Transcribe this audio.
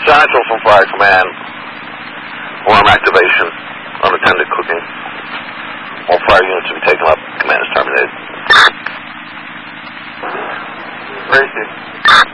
Central from Fire Command. Alarm activation. Unattended cooking. All fire units will be taken up. Command is terminated. Racing.